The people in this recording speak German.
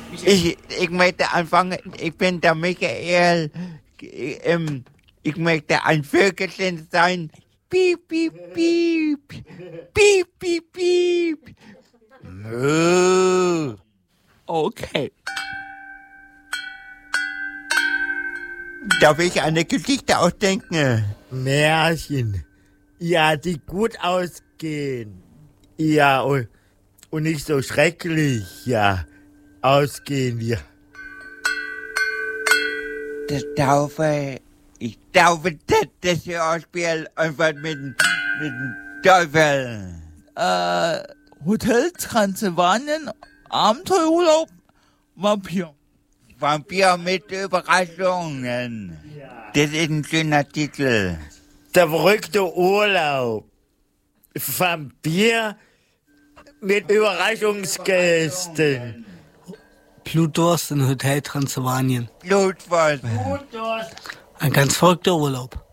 Ich möchte anfangen, ich bin der Michael. Ich möchte ein Vögelchen sein. Piep, piep, piep. Piep, piep, piep. Okay. Darf ich eine Geschichte ausdenken? Märchen. Ja, die gut ausgehen. Ja, und nicht so schrecklich. Ja, ausgehen wir. Ich taufe das Hörspiel einfach mit dem Teufel. Hotel Transsilvanien, Abenteuerurlaub, Vampir. Vampir mit Überraschungen. Ja. Das ist ein schöner Titel. Der verrückte Urlaub. Vampir mit Überraschungsgästen. Blutdurst in Hotel Transsilvanien. Blutdurst. Ein ganz verrückter Urlaub.